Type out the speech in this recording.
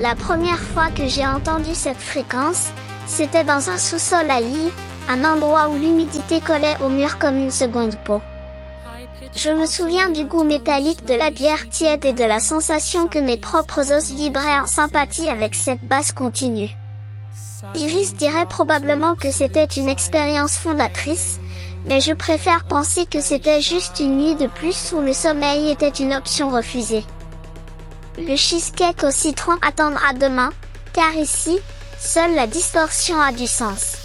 La première fois que j'ai entendu cette fréquence, c'était dans un sous-sol à Lille, un endroit où l'humidité collait au mur comme une seconde peau. Je me souviens du goût métallique de la bière tiède et de la sensation que mes propres os vibraient en sympathie avec cette basse continue. Iris dirait probablement que c'était une expérience fondatrice, mais je préfère penser que c'était juste une nuit de plus où le sommeil était une option refusée. Le cheesecake au citron attendra demain, car ici, seule la distorsion a du sens.